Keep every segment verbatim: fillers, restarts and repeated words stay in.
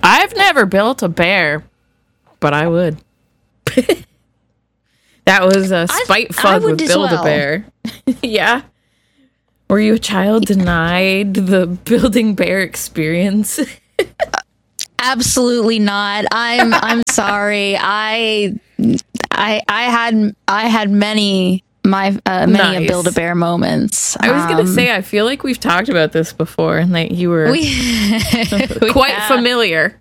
I've never built a bear, but I would. That was a spite fug with Build-A-Bear. Well. Yeah. Were you a child denied the building bear experience? Absolutely not. I'm I'm sorry. I I I had I had many my uh, many nice. a Build-A-Bear moments. I was um, gonna say I feel like we've talked about this before and that you were we, quite we familiar.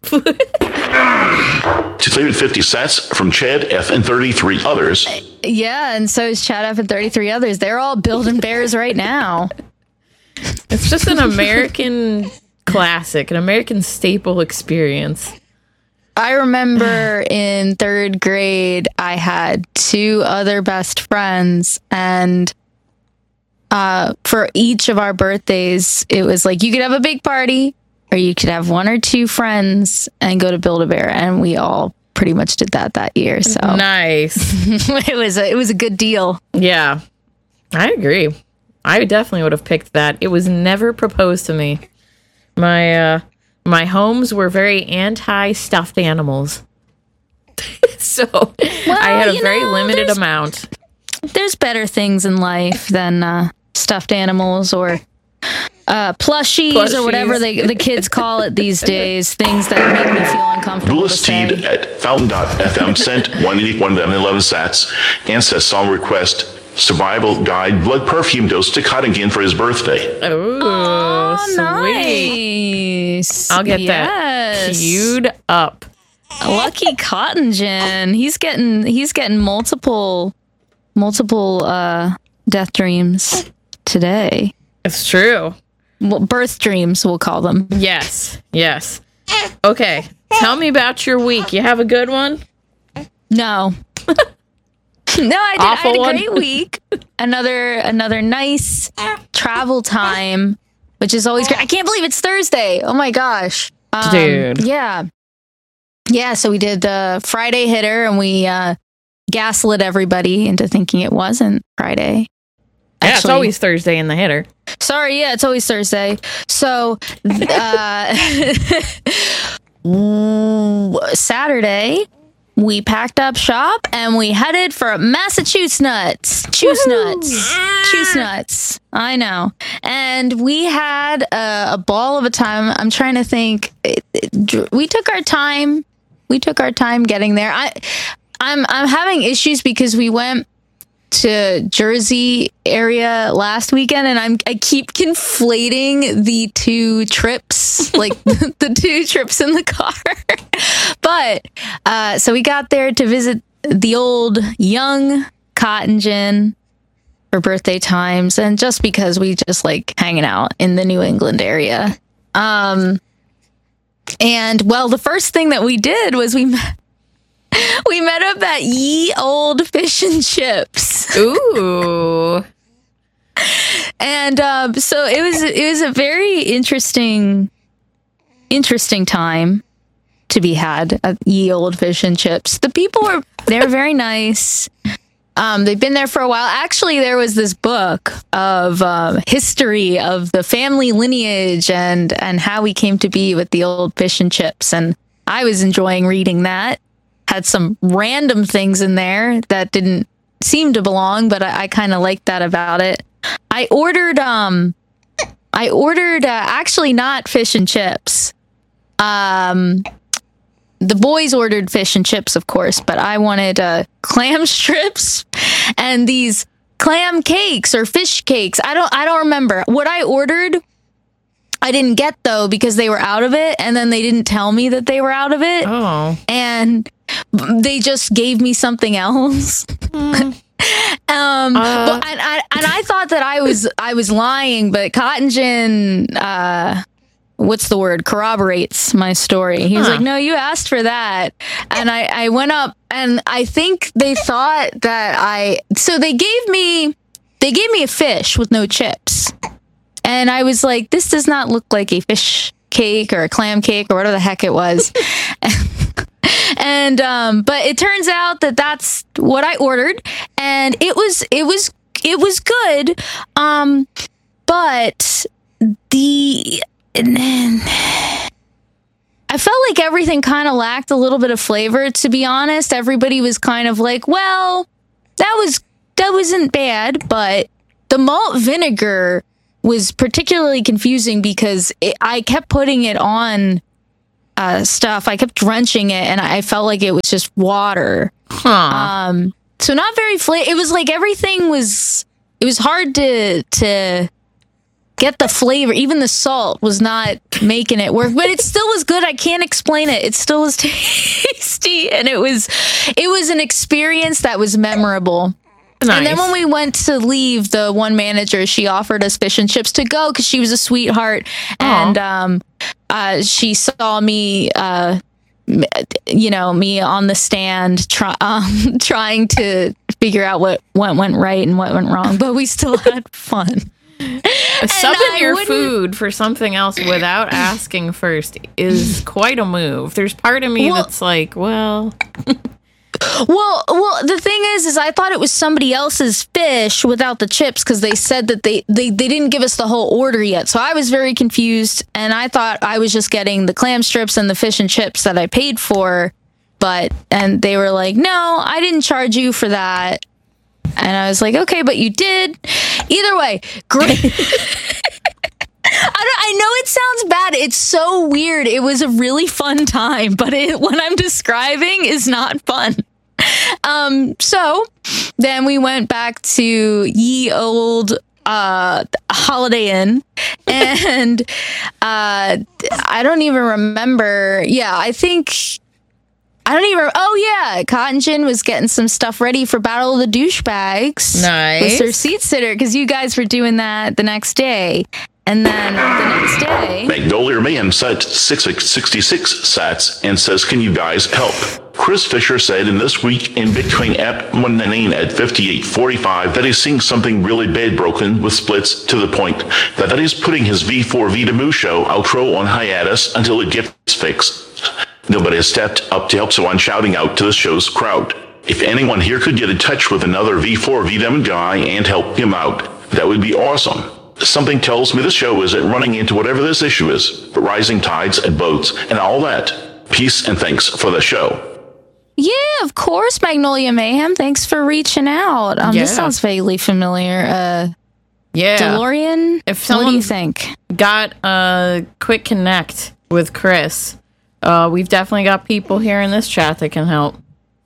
Two favorite fifty sets from Chad F and thirty-three others. Yeah, and so is Chad F and thirty-three others. They're all building bears right now. It's just an American classic, an American staple experience. I remember in third grade, I had two other best friends, and uh, for each of our birthdays, it was like you could have a big party, or you could have one or two friends and go to Build-A-Bear, and we all pretty much did that that year. So nice. it was a, it was a good deal. Yeah, I agree. I definitely would have picked that. It was never proposed to me. My uh, my homes were very anti-stuffed animals. So well, I had a very know, limited amount. There's better things in life than uh, stuffed animals or uh, plushies, plushies or whatever they, the kids call it these days. Things that make me feel uncomfortable. Louis Teed at fountain dot f m sent one eighty-one of eleven sats and says song request survival guide blood perfume dose to Cottingham for his birthday. Oh, oh sweet. Nice. I'll get yes. that queued up. Lucky Cotton Gin. He's getting he's getting multiple multiple uh, death dreams today. It's true. Well, birth dreams, we'll call them. Yes. Yes. Okay. Tell me about your week. You have a good one? No. No, I did. Awful I had a one. great week. Another another nice travel time, which is always great. I can't believe it's Thursday. Oh my gosh. Um, Dude. Yeah. Yeah, so we did the Friday hitter and we uh, gaslit everybody into thinking it wasn't Friday. Yeah, Actually, it's always Thursday in the hitter. Sorry, yeah, it's always Thursday. So, uh, Saturday, we packed up shop and we headed for Massachusetts. Choose nuts. Choose nuts. I know. And we had a, a ball of a time. I'm trying to think. It, it, we took our time. We took our time getting there. I, I'm I'm having issues because we went to Jersey area last weekend, and I'm I keep conflating the two trips, like the two trips in the car. But uh, so we got there to visit the old young Cotton Gin for birthday times, and just because we just like hanging out in the New England area. Um, and well, the first thing that we did was we met. We met up at Ye Old Fish and Chips. Ooh. And um, so it was it was a very interesting interesting time to be had at Ye Old Fish and Chips. The people were they were very nice. Um, they've been there for a while. Actually, there was this book of um, history of the family lineage and and how we came to be with the Old Fish and Chips, and I was enjoying reading that. Had some random things in there that didn't seem to belong, but I, I kind of liked that about it. I ordered, um, I ordered uh, actually not fish and chips. Um, the boys ordered fish and chips, of course, but I wanted uh, clam strips and these clam cakes or fish cakes. I don't, I don't remember what I ordered. I didn't get though because they were out of it, and then they didn't tell me that they were out of it. Oh, and they just gave me something else. Mm. um, uh. but, and, I, and I thought that I was I was lying, but Cotton Gin, uh, what's the word? Corroborates my story. He was huh. like, "No, you asked for that," and I, I went up, and I think they thought that I. So they gave me they gave me a fish with no chips. And I was like, this does not look like a fish cake or a clam cake or whatever the heck it was. and, um, but it turns out that that's what I ordered. And it was, it was, it was good. Um, but the, and then I felt like everything kind of lacked a little bit of flavor, to be honest. Everybody was kind of like, well, that was that wasn't bad, but the malt vinegar was particularly confusing because it, I kept putting it on uh, stuff. I kept drenching it, and I felt like it was just water. Huh. Um, so not very flavor. It was like everything was. It was hard to to. get the flavor. Even the salt was not making it work, but it still was good. I can't explain it. It still was tasty, and it was it was an experience that was memorable. Nice. And then when we went to leave, the one manager, she offered us fish and chips to go because she was a sweetheart. Aww. And um, uh, she saw me, uh, you know, me on the stand try, um, trying to figure out what, what went right and what went wrong, but we still had fun. Subbing your food for something else without asking first is quite a move. There's part of me well, that's like, well... well, well, the thing is, is I thought it was somebody else's fish without the chips because they said that they, they, they didn't give us the whole order yet. So I was very confused, and I thought I was just getting the clam strips and the fish and chips that I paid for. But, and they were like, no, I didn't charge you for that. And I was like, okay, but you did. Either way, great. I, don't, I know it sounds bad. It's so weird. It was a really fun time, but it, what I'm describing is not fun. Um, so then we went back to ye old uh, Holiday Inn, and uh, I don't even remember. Yeah, I think... I don't even... Oh, yeah. Cotton Gin was getting some stuff ready for Battle of the Douchebags. Nice. With their seat sitter, because you guys were doing that the next day. And then the next day... Magnolia Mayhem sent six sixty-six sats and says, can you guys help? Chris Fisher said in This Week in Bitcoin app one ninety-nine at fifty-eight forty-five that he's seeing something really bad broken with splits to the point that, that he's putting his V four Vitamu show outro on hiatus until it gets fixed. Nobody has stepped up to help, so I'm shouting out to the show's crowd. If anyone here could get in touch with another V four V D M guy and help him out, that would be awesome. Something tells me the show isn't running into whatever this issue is, but rising tides and boats and all that. Peace and thanks for the show. Yeah, of course, Magnolia Mayhem. Thanks for reaching out. Um, Yeah. This sounds vaguely familiar. Uh, Yeah. DeLorean, If what do you someone's think? got a quick connect with Chris, uh, we've definitely got people here in this chat that can help.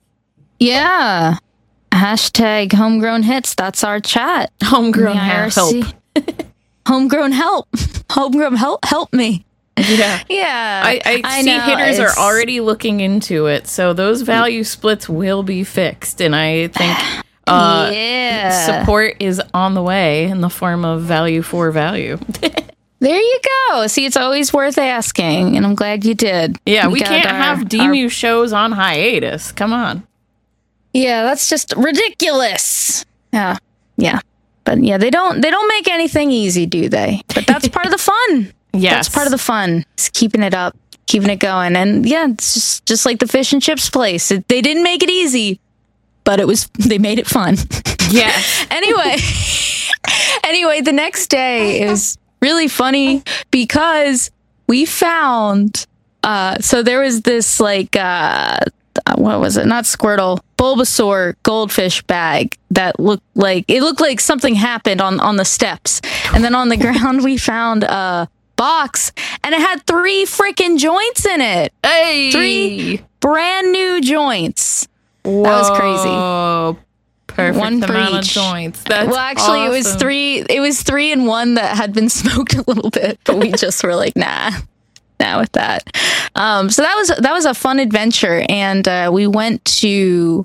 Yeah. Hashtag homegrown hits. That's our chat. Homegrown The I R C. help. Homegrown help. Homegrown help. Help me. Yeah. Yeah. I, I, see know, hitters it's- are already looking into it, so those value splits will be fixed, and I think uh, yeah. support is on the way in the form of value for value. There you go. See, it's always worth asking, and I'm glad you did. Yeah, we, got can't our- have D M U shows on hiatus. Come on. Yeah, that's just ridiculous. Yeah, yeah, but yeah, they don't they don't make anything easy, do they? But that's part of the fun. Yes. That's part of the fun. It's keeping it up, keeping it going, and yeah, it's just just like the fish and chips place. It, they didn't make it easy, but it was they made it fun. Yes. Anyway, anyway, the next day it was really funny because we found. Uh, so there was this like. Uh, what was it? Not Squirtle, Bulbasaur goldfish bag that looked like it looked like something happened on, on the steps. And then on the ground, we found a box and it had three freaking joints in it. Hey. Three brand new joints. Whoa. That was crazy. Perfect One for amount each. of joints. That's well, actually, it was awesome. three. It was three and one that had been smoked a little bit, but we just were like, nah. Now with that, um, so that was that was a fun adventure, and uh, we went to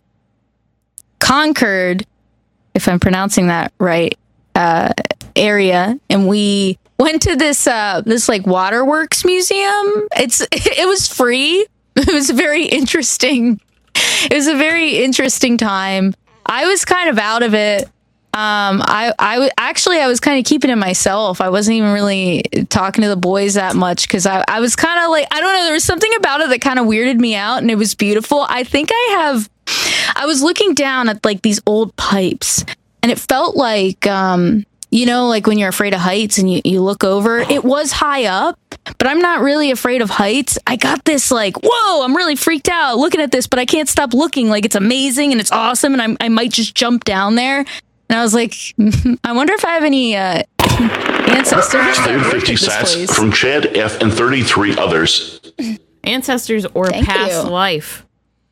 Concord, if I'm pronouncing that right, uh, area, and we went to this uh, this like waterworks museum. It's it was free. It was very interesting. It was a very interesting time. I was kind of out of it. Um, I, I w- actually, I was kind of keeping it myself. I wasn't even really talking to the boys that much because I, I was kind of like, I don't know, there was something about it that kind of weirded me out and it was beautiful. I think I have, I was looking down at like these old pipes and it felt like, um, you know, like when you're afraid of heights and you, you look over, it was high up, but I'm not really afraid of heights. I got this like, whoa, I'm really freaked out looking at this, but I can't stop looking. Like it's amazing and it's awesome, and I'm, I might just jump down there. And I was like, I wonder if I have any uh, ancestors. two hundred fifty sats from Chad F and thirty-three others. Ancestors or Thank past you. life.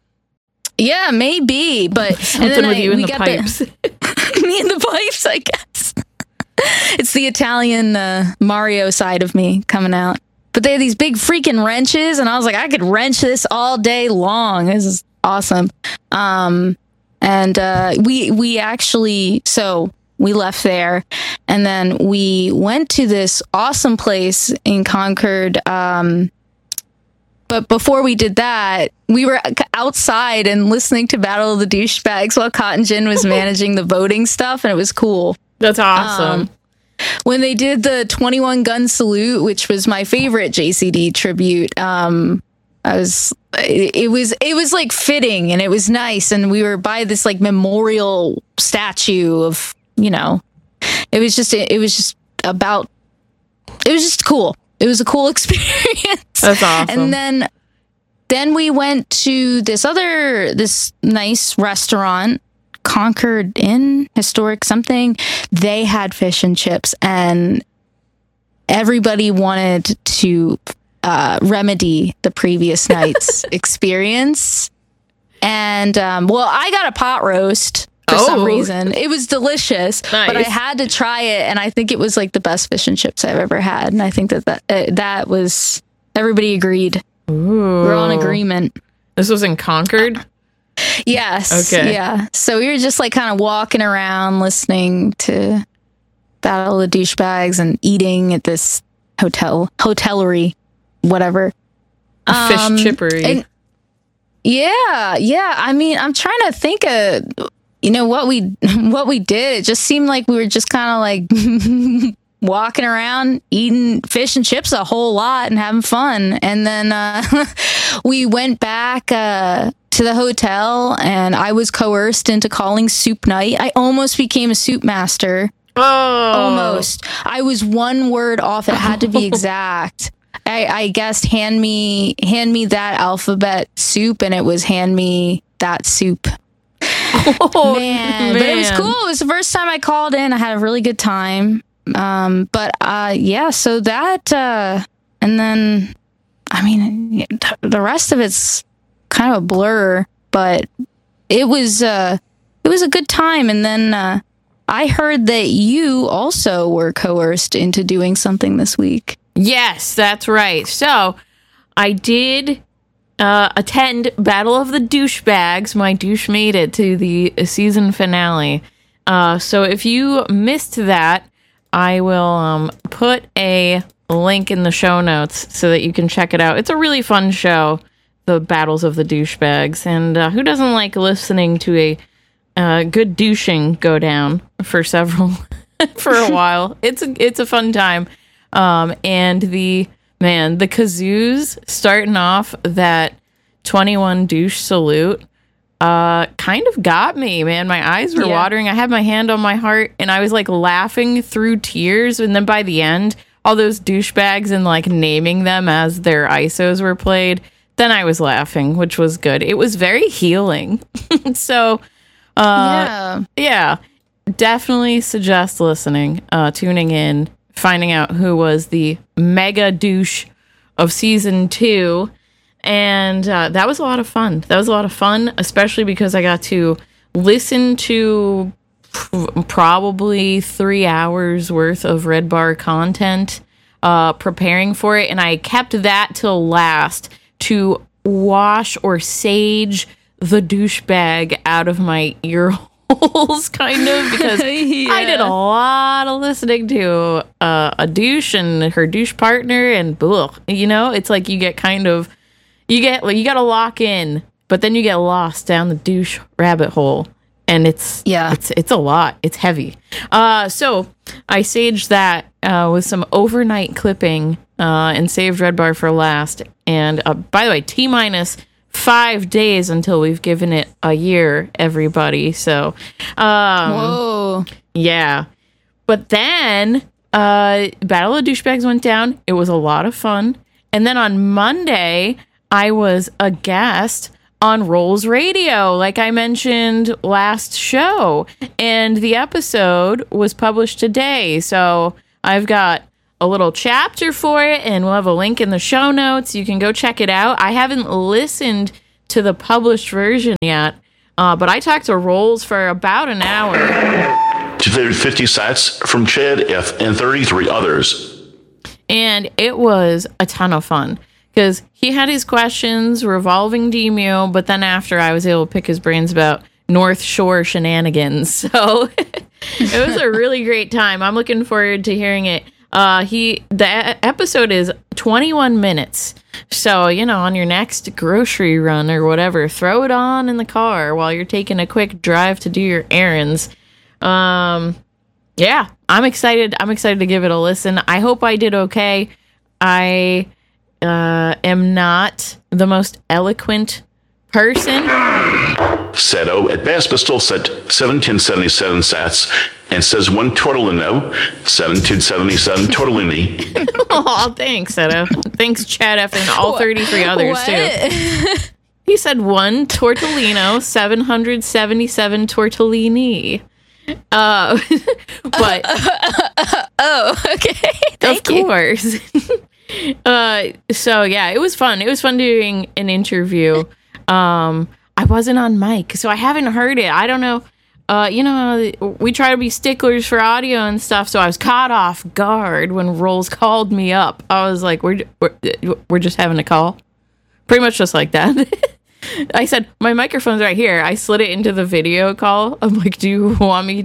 Yeah, maybe, but Something and then with I, you in we the got pipes. The, me in the pipes, I guess. It's the Italian uh, Mario side of me coming out. But they have these big freaking wrenches, and I was like, I could wrench this all day long. This is awesome. Um, and uh, we we actually so we left there, and then we went to this awesome place in Concord. Um, But before we did that, we were outside and listening to Battle of the Douchebags while Cotton Gin was managing the voting stuff, and it was cool. That's awesome. Um, when they did the twenty-one gun salute, which was my favorite J C D tribute, um, I was it, it was it was like fitting, and it was nice, and we were by this like memorial statue of, you know, it was just it, it was just about it was just cool. It was a cool experience. That's awesome. And then then we went to this other this nice restaurant, Concord Inn, historic something. They had fish and chips, and everybody wanted to uh, remedy the previous night's experience. And um, well, I got a pot roast. For Oh. some reason, it was delicious, but I Nice. had to try it, and I think it was like the best fish and chips I've ever had. And I think that that, uh, that was everybody agreed. Ooh. We're on agreement. This was in Concord? Yes. Okay. Yeah. So we were just like kind of walking around, listening to Battle of the Douchebags and eating at this hotel, hotellery, whatever. Fish Um, chippery. and- Yeah, yeah. I mean, I'm trying to think of, you know, what we what we did. It just seemed like we were just kind of like walking around, eating fish and chips a whole lot and having fun. And then uh, we went back uh, to the hotel, and I was coerced into calling soup night. I almost became a soup master. oh. Almost. I was one word off. It had to be exact. I, I guessed hand me hand me that alphabet soup, and it was hand me that soup. Oh, Man. But it was man. cool. It was the first time I called in. I had a really good time. Um, but uh, yeah, so that uh, and then I mean the rest of it's kind of a blur, but it was uh, it was a good time. And then uh, I heard that you also were coerced into doing something this week. Yes, that's right. So I did uh, attend Battle of the Douchebags. My douche made it to the season finale. Uh, so if you missed that, I will um, put a link in the show notes so that you can check it out. It's a really fun show, the Battles of the Douchebags. And uh, who doesn't like listening to a uh, good douching go down for several, for a while? It's a, it's a fun time. Um, and the, man, the kazoos starting off that twenty-one douche salute, uh, kind of got me, man. My eyes were Yeah. watering. I had my hand on my heart, and I was like laughing through tears. And then by the end, all those douchebags and like naming them as their I S Os were played, then I was laughing, which was good. It was very healing. So, uh, yeah. yeah, definitely suggest listening, uh, tuning in, finding out who was the mega douche of season two. And uh, that was a lot of fun. That was a lot of fun, especially because I got to listen to p- probably three hours worth of Red Bar content uh, preparing for it. And I kept that till last to wash or sage the douchebag out of my ear holes, kind of, because Yeah. I did a lot of listening to uh, a douche and her douche partner, and ugh, you know, it's like you get kind of, you get, you got to lock in, but then you get lost down the douche rabbit hole, and it's, Yeah. it's, it's a lot. It's heavy. Uh, so I saged that uh, with some overnight clipping uh, and saved Red Bar for last. And uh, by the way, T minus five days until we've given it a year, everybody. So, um, Whoa. yeah. But then uh, Battle of Douchebags went down. It was a lot of fun. And then on Monday, I was a guest on Rolls Radio, like I mentioned last show. And the episode was published today. So I've got a little chapter for it, and we'll have a link in the show notes. You can go check it out. I haven't listened to the published version yet, uh, but I talked to Rolls for about an hour. two hundred fifty sats from Chad F. and thirty-three others. And it was a ton of fun because he had his questions revolving D M U, but then after I was able to pick his brains about North Shore shenanigans. So it was a really great time. I'm looking forward to hearing it. Uh, he the a- episode is twenty-one minutes. So, you know, on your next grocery run or whatever, throw it on in the car while you're taking a quick drive to do your errands. Um, yeah, I'm excited. I'm excited to give it a listen. I hope I did okay. I uh, am not the most eloquent person. Seto at Bass Pistol set seventeen seventy-seven sats and says one tortellino, seventeen seventy-seven tortellini. Oh, thanks, Seto. Thanks, Chad F. and all thirty-three others, What? too. He said one tortellino, seven hundred seventy-seven tortellini. Uh, but Oh, okay. Thank of you. course. uh, so yeah, it was fun. It was fun doing an interview. Um, I wasn't on mic, so I haven't heard it. I don't know. Uh, you know, we try to be sticklers for audio and stuff, so I was caught off guard when Rolls called me up. I was like, we're, we're, we're just having a call. Pretty much just like that. I said, my microphone's right here. I slid it into the video call. I'm like, do you want me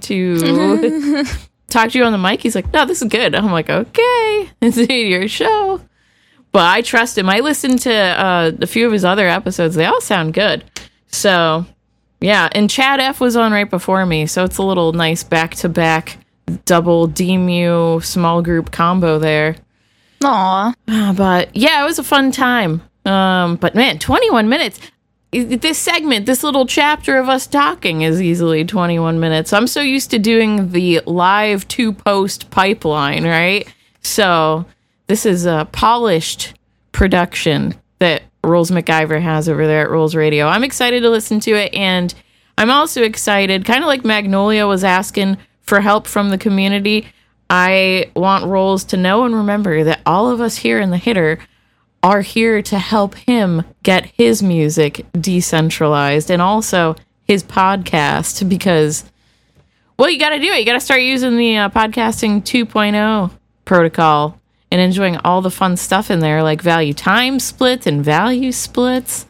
to talk to you on the mic? He's like, no, this is good. I'm like, okay, it's your show. But I trust him. I listened to uh, a few of his other episodes. They all sound good. So, yeah. And Chad F. was on right before me. So it's a little nice back-to-back double D M U small group combo there. Aw. Uh, but, yeah, it was a fun time. Um, but, man, twenty-one minutes. This segment, this little chapter of us talking is easily twenty-one minutes. I'm so used to doing the live two-post pipeline, right? So this is a polished production that Rolls McIver has over there at Rolls Radio. I'm excited to listen to it, and I'm also excited, kind of like Magnolia was asking for help from the community. I want Rolls to know and remember that all of us here in the Hitter are here to help him get his music decentralized and also his podcast, because, well, you got to do it. You got to start using the uh, podcasting two point oh protocol and enjoying all the fun stuff in there, like value time splits and value splits,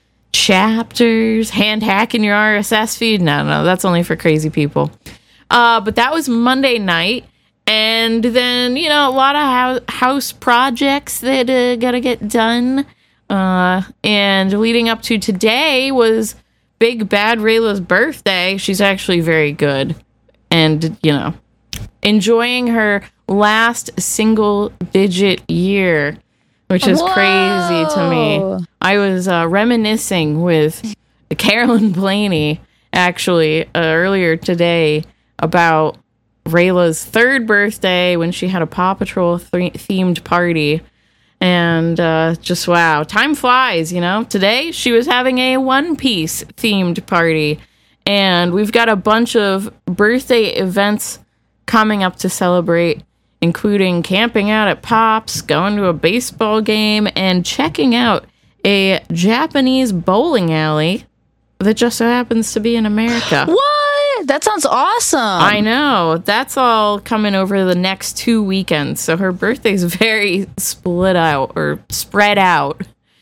chapters, hand hacking your R S S feed. No, no, that's only for crazy people. Uh, but that was Monday night. And then, you know, a lot of house projects that uh, got to get done. Uh, and leading up to today was Big Bad Rayla's birthday. She's actually very good. And, you know, enjoying her last single digit year, which is Whoa. crazy to me. I was uh, reminiscing with Carolyn Blaney, actually, uh, earlier today about Rayla's third birthday when she had a Paw Patrol th- themed party. And uh, just, wow, time flies, you know. Today, she was having a One Piece themed party. And we've got a bunch of birthday events coming up to celebrate, including camping out at Pop's, going to a baseball game, and checking out a Japanese bowling alley that just so happens to be in America. What? That sounds awesome. I know. That's all coming over the next two weekends. So her birthday's very split out or spread out.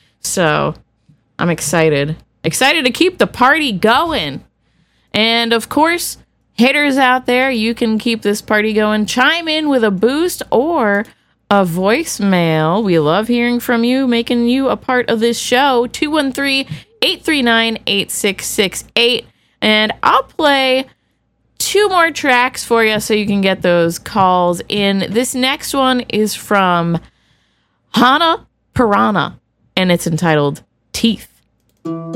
So I'm excited. Excited to keep the party going. And of course, hitters out there, you can keep this party going. Chime in with a boost or a voicemail. We love hearing from you, making you a part of this show. two one three, eight three nine, eight six six eight. And I'll play two more tracks for you so you can get those calls in. This next one is from Hana Piranha, and it's entitled Teeth.